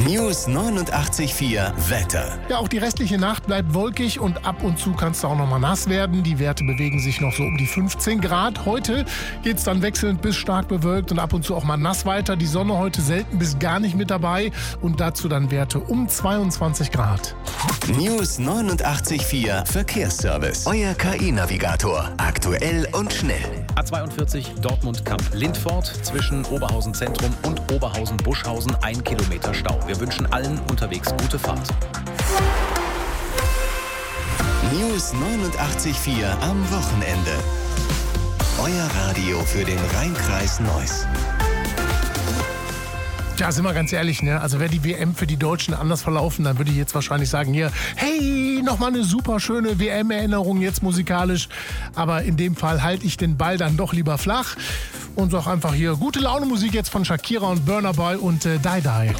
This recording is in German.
News 89.4 Wetter. Ja, auch die restliche Nacht bleibt wolkig und ab und zu kann es da auch noch mal nass werden. Die Werte bewegen sich noch so um die 15 Grad. Heute geht es dann wechselnd bis stark bewölkt und ab und zu auch mal nass weiter. Die Sonne heute selten bis gar nicht mit dabei und dazu dann Werte um 22 Grad. News 89.4 Verkehrsservice. Euer KI-Navigator. Aktuell und schnell. A42 Dortmund-Kamp-Lindfort zwischen Oberhausen Zentrum und Oberhausen-Buschhausen 1 Kilometer Stau. Wir wünschen allen unterwegs gute Fahrt. News 89.4 am Wochenende. Euer Radio für den Rhein-Kreis Neuss. Ja, sind wir ganz ehrlich, ne? Also wäre die WM für die Deutschen anders verlaufen, dann würde ich jetzt wahrscheinlich sagen, hier, hey, nochmal eine super schöne WM-Erinnerung jetzt musikalisch. Aber in dem Fall halte ich den Ball dann doch lieber flach und sag einfach hier, gute Laune Musik jetzt von Shakira und Burna Boy und Die Die.